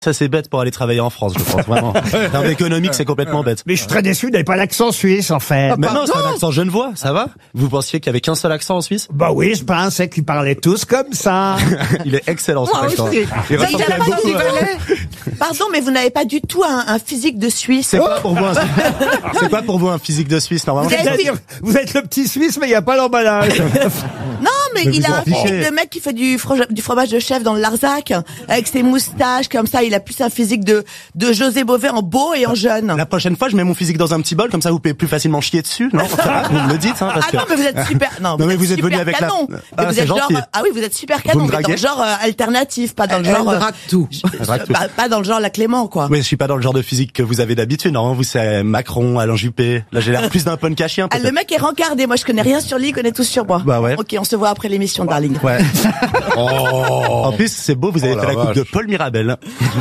Ça, c'est bête pour aller travailler en France, je pense, vraiment. En termes économiques, c'est complètement bête. Mais je suis très déçu, vous n'avez pas l'accent suisse, en fait. Mais non, c'est un accent genevois, ça va? Vous pensiez qu'il y avait qu'un seul accent en Suisse? Bah oui, je pensais qu'ils parlaient tous comme ça. Il est excellent, ce Moi accent. aussi. Il Ça, ressemble il a à pas beaucoup, dit Valais. Pardon, mais vous n'avez pas du tout un physique de Suisse. C'est pas pour vous c'est pas pour vous un physique de Suisse, normalement. Vous êtes- C'est-à-dire, vous êtes le petit Suisse, mais il n'y a pas l'emballage. Non, mais Mais il vous a un en fichez. physique de mec qui fait du fromage de chef dans le Larzac, avec ses moustaches comme ça. Il a plus un physique de José Bové en beau et en jeune. La prochaine fois, je mets mon physique dans un petit bol, comme ça vous pouvez plus facilement chier dessus, non? Vous me le dites, hein, parce Ah que... non, mais vous êtes super. Non, Non, mais vous êtes super venu avec la- canon. Ah, Mais vous c'est êtes genre. gentil. Ah oui, vous êtes super canon. me Mais dans draguez le genre alternatif, pas dans le genre. tout. Pas dans le genre la Clément, quoi. Oui, je suis pas dans le genre de physique que vous avez d'habitude, non? Vous, c'est Macron, Alain Juppé. Là, j'ai l'air plus d'un punk à chien, Ah, peut-être. le mec est rencardé. Moi, je connais rien sur lui, il connaît tout sur moi. Bah ouais. Ok, on se voit après l'émission, darling. Ouais. En plus, c'est beau, vous avez fait la coupe de Paul Mirabel.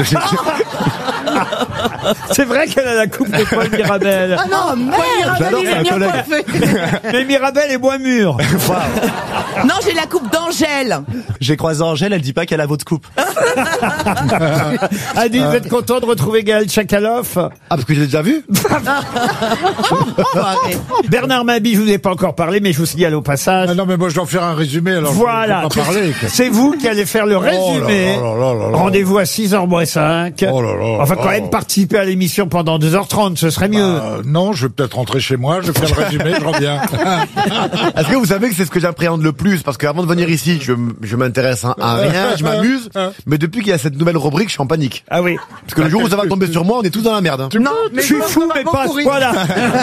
C'est vrai qu'elle a la coupe de Paul Mirabel. Ah non, merde! J'adore, c'est un collègue. Mais Mirabel est moins mûr. Non, j'ai la coupe d'Angèle. J'ai croisé Angèle, elle dit pas qu'elle a votre coupe. Adil, vous êtes content de retrouver Gaël Tchakaloff? Ah, parce que je l'ai déjà vu. Bernard Mabie, je vous ai pas encore parlé, mais je vous signale au passage. Ah non, mais moi je dois faire un résumé, alors Voilà. je peux pas parler. C'est vous qui allez faire le résumé. Oh là là là là. Rendez-vous à 6h moins 5. Oh là là. Enfin, quand même participer à l'émission pendant 2h30, ce serait mieux. Non, je vais peut-être rentrer chez moi, je vais faire le résumé, je reviens. Est-ce que vous savez que c'est ce que j'appréhende le plus? Parce qu'avant de venir ici, je m'intéresse à rien, je m'amuse. Mais depuis qu'il y a cette nouvelle rubrique, je suis en panique. Ah oui. Parce que le jour où ça va tomber sur moi, on est tous dans la merde. Hein. Non, Je suis fou, mais pas à ce point-là.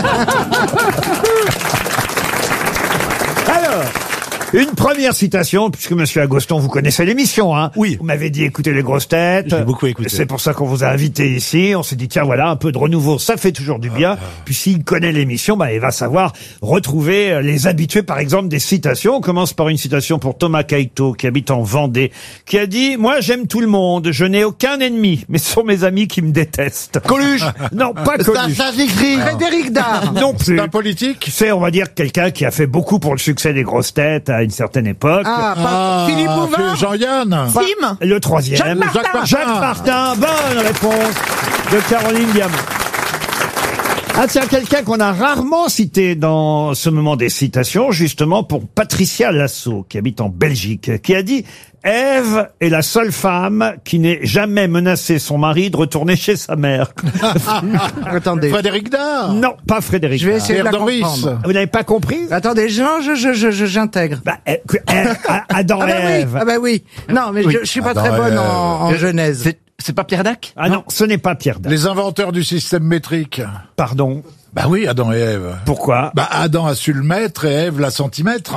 Alors, une première citation, puisque Monsieur Agoston, vous connaissez l'émission, hein? Oui. Vous m'avez dit écouter les grosses têtes. J'ai beaucoup écouté. C'est pour ça qu'on vous a invité ici. On s'est dit, tiens, voilà, un peu de renouveau, ça fait toujours du bien. Puis s'il connaît l'émission, bah, il va savoir retrouver les habitués, par exemple, des citations. On commence par une citation pour Thomas Kaito, qui habite en Vendée, qui a dit, moi, j'aime tout le monde. Je n'ai aucun ennemi, mais ce sont mes amis qui me détestent. Coluche. Non, pas Coluche. Ça s'écrit. Frédéric Dard. Non plus. C'est un politique. C'est, on va dire, quelqu'un qui a fait beaucoup pour le succès des grosses têtes à une certaine époque. Philippe Bouvard. Jean-Yann. Sim. Le troisième. Jacques Martin. Jacques Martin. Bonne réponse de Caroline Diamant. Ah tiens, quelqu'un qu'on a rarement cité dans ce moment des citations, justement pour Patricia Lasso, qui habite en Belgique, qui a dit « Ève est la seule femme qui n'ait jamais menacé son mari de retourner chez sa mère. Attendez. Frédéric » Dard. Non, pas Frédéric. Je vais essayer de la Pierre Doris. comprendre. Vous n'avez pas compris? Attendez, j'intègre. Bah, Adam et Ève. Ah bah oui. Non, mais je suis pas très bonne en genèse. C'est pas Pierre Dac? Ah non, ce n'est pas Pierre Dac. Les inventeurs du système métrique. Pardon. Bah oui, Adam et Ève. Pourquoi? Bah Adam a su le mètre et Ève la centimètre.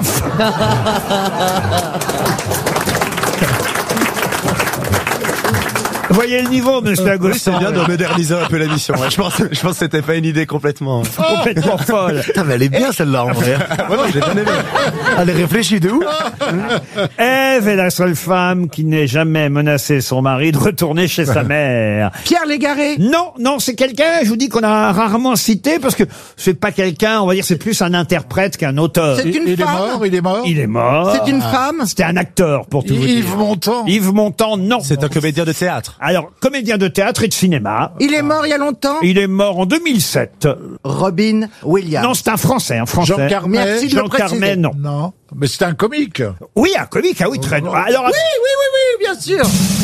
Vous voyez le niveau, monsieur Agostin. C'est bien de moderniser un peu l'émission. Ouais. Je pense que c'était pas une idée complètement folle. Putain, mais elle est bien celle-là, en vrai. Vraiment, je l'ai bien aimé. Elle est réfléchie de où? Ève est la seule femme qui n'ait jamais menacé son mari de retourner chez sa mère. Pierre Légaré. Non, c'est quelqu'un, je vous dis qu'on a rarement cité, parce que c'est pas quelqu'un, on va dire, c'est plus un interprète qu'un auteur. C'est une Il est femme. mort, il est mort. Il est mort. C'est une femme. C'était un acteur, pour tout vous dire. Yves Montand. Yves Montand, non. C'est un comédien de théâtre. Alors, comédien de théâtre et de cinéma. Il est mort il y a longtemps. Il est mort en 2007. Robin Williams. Non, c'est un Français, un Français. Jean Carmet. Merci de le Jean Carmet, préciser. non. Non, mais c'est un comique. Oui, un comique, ah oui, très... Alors, Oui, bien sûr.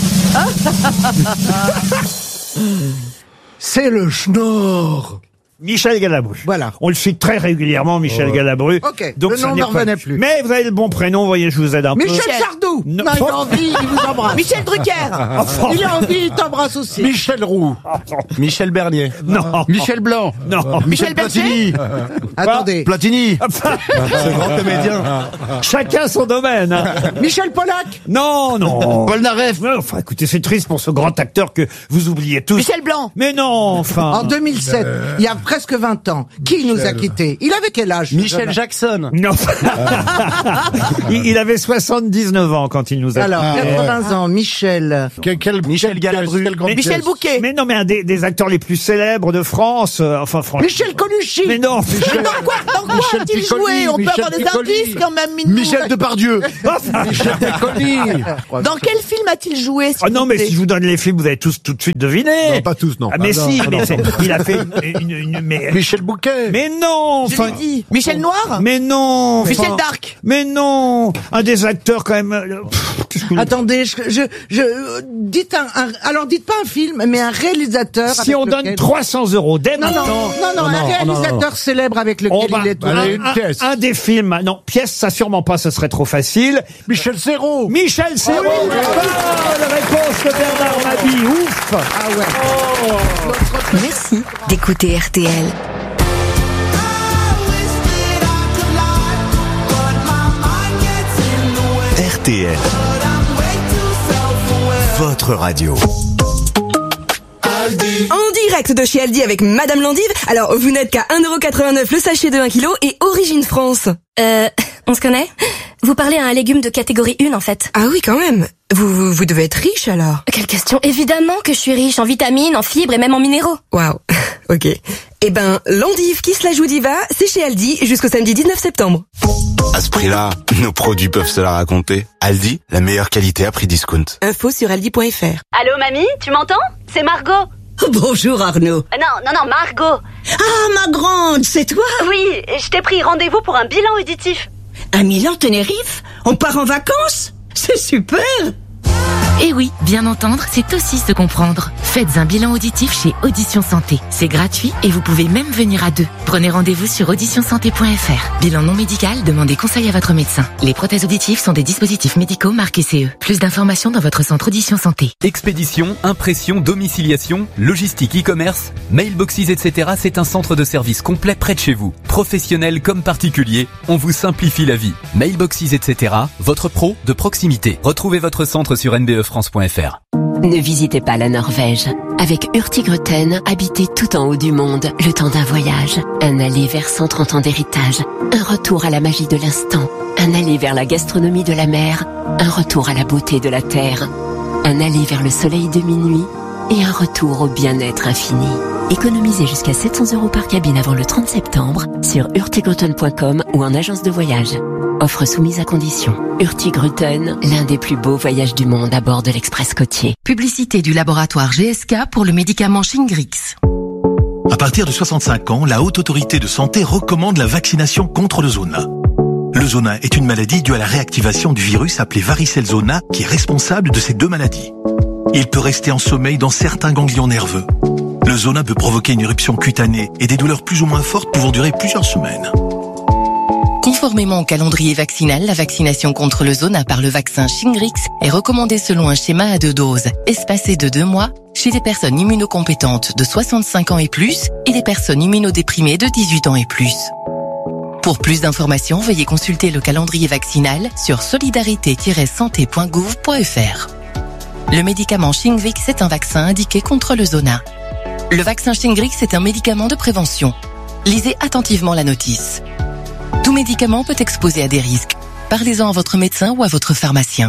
C'est le schnorr. Michel Galabru. Voilà. On le cite très régulièrement, Michel Galabru. Ok, Donc le ça nom n'est ne pas- revenait plus. Mais vous avez le bon prénom, vous voyez, je vous aide un peu. Michel Sardou. Non. Non, il a envie, il vous embrasse. Michel Drucker. Enfin, Il a envie, il t'embrasse aussi. Michel Roux. Michel Bernier. non. Michel Blanc. Non. Michel Platini. Attendez. Platini. Ce grand comédien. Chacun son domaine. hein. Michel Pollack. Non. Paul Naref. Ouais, enfin, écoutez, c'est triste pour ce grand acteur que vous oubliez tous. Michel Blanc. Mais non, enfin. En 2007. Il y a presque 20 ans. Qui nous a quittés? Il avait quel âge? Michel Jackson. Non. il avait 79 ans quand il nous a... Alors, 80 ans, Michel. Michel Galabru. Michel Bouquet. Mais non, mais un des acteurs les plus célèbres de France. Enfin, franchement. Michel Colucci. Mais non. Mais dans quoi a-t-il joué? On peut avoir des indices quand même, Minou. Michel Depardieu. Michel Piccoli. Dans quel film a-t-il joué? Oh non, mais si je vous donne les films, vous allez tous tout de suite deviner. Non, pas tous, non. Ah, mais Ah, si, non, mais non, c'est- non. il a fait mais Michel Bouquet. mais non, Je enfin, l'ai dit. Michel Noir? mais non, Michel enfin, Darc. mais non, un des acteurs quand même. Qu'est-ce que vous- Attendez, dites alors dites pas un film, mais un réalisateur. si avec on donne lequel- 300 € dès Non, maintenant. un réalisateur célèbre avec lequel on va- il est tourné. Allez, une pièce. un des films, non, pièce, ça sûrement pas, ce serait trop facile. Michel Serrault. Michel Serrault. Bonne réponse de Bernard Mabie. Ouf. Ah ouais. Merci d'écouter RTL. RTL. Votre radio. En direct de chez Aldi avec Madame Landive. Alors, vous n'êtes qu'à 1,89€ le sachet de 1 kg et Origine France. On se connaît? Vous parlez à un légume de catégorie 1 en fait. Ah oui, quand même. Vous devez être riche alors. Quelle question? Évidemment que je suis riche en vitamines, en fibres et même en minéraux. Waouh. Ok. Eh ben, Landive qui se la joue diva, c'est chez Aldi jusqu'au samedi 19 septembre. À ce prix-là, nos produits peuvent se la raconter. Aldi, la meilleure qualité à prix discount. Info sur aldi.fr. Allô mamie, tu m'entends? C'est Margot. Bonjour Arnaud. Non, Margot. Ah, ma grande, c'est toi? Oui, je t'ai pris rendez-vous pour un bilan auditif. À Milan-Tenerife? On part en vacances? C'est super! Et oui, bien entendre, c'est aussi se comprendre. Faites un bilan auditif chez Audition Santé. C'est gratuit et vous pouvez même venir à deux. Prenez rendez-vous sur auditionsanté.fr. Bilan non médical, demandez conseil à votre médecin. Les prothèses auditives sont des dispositifs médicaux marqués CE. Plus d'informations dans votre centre Audition Santé. Expédition, impression, domiciliation, logistique, e-commerce, mailboxes, etc. C'est un centre de service complet près de chez vous. Professionnels comme particuliers, on vous simplifie la vie. Mailboxes, etc. Votre pro de proximité. Retrouvez votre centre sur nbefrance.fr. Ne visitez pas la Norvège. Avec Hurtigruten, habitez tout en haut du monde, le temps d'un voyage. Un aller vers 130 ans d'héritage. Un retour à la magie de l'instant. Un aller vers la gastronomie de la mer. Un retour à la beauté de la terre. Un aller vers le soleil de minuit. Et un retour au bien-être infini. Économisez jusqu'à 700 € par cabine avant le 30 septembre sur hurtigruten.com ou en agence de voyage. Offre soumise à condition. Hurtigruten, l'un des plus beaux voyages du monde à bord de l'Express côtier. Publicité du laboratoire GSK pour le médicament Shingrix. À partir de 65 ans, la Haute Autorité de Santé recommande la vaccination contre le zona. Le zona est une maladie due à la réactivation du virus appelé varicelle zona qui est responsable de ces deux maladies. Il peut rester en sommeil dans certains ganglions nerveux. Le zona peut provoquer une éruption cutanée et des douleurs plus ou moins fortes pouvant durer plusieurs semaines. Conformément au calendrier vaccinal, la vaccination contre le zona par le vaccin Shingrix est recommandée selon un schéma à 2 doses, espacé de 2 mois, chez les personnes immunocompétentes de 65 ans et plus et les personnes immunodéprimées de 18 ans et plus. Pour plus d'informations, veuillez consulter le calendrier vaccinal sur solidarité-santé.gouv.fr. Le médicament Shingrix est un vaccin indiqué contre le zona. Le vaccin Shingrix est un médicament de prévention. Lisez attentivement la notice. Tout médicament peut exposer à des risques. Parlez-en à votre médecin ou à votre pharmacien.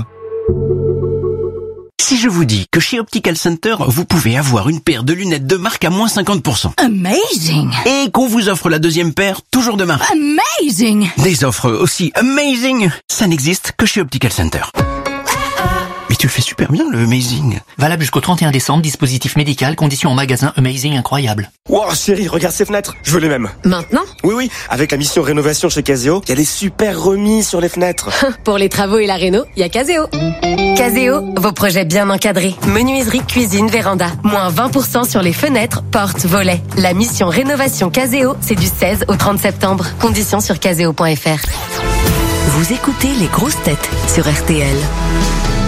Si je vous dis que chez Optical Center, vous pouvez avoir une paire de lunettes de marque à moins 50%. Amazing! Et qu'on vous offre la deuxième paire, toujours de marque. Amazing! Des offres aussi amazing, ça n'existe que chez Optical Center. Mais tu le fais super bien, le amazing. Valable jusqu'au 31 décembre, dispositif médical, conditions en magasin, amazing, incroyable. Wow, chérie, regarde ces fenêtres, je veux les mêmes. Maintenant? Oui, avec la mission rénovation chez Caseo, il y a des super remises sur les fenêtres. Pour les travaux et la réno, il y a Caseo. Caseo, vos projets bien encadrés. Menuiserie, cuisine, véranda. Moins 20% sur les fenêtres, portes, volets. La mission rénovation Caseo, c'est du 16 au 30 septembre. Conditions sur caseo.fr. Vous écoutez les grosses têtes sur RTL.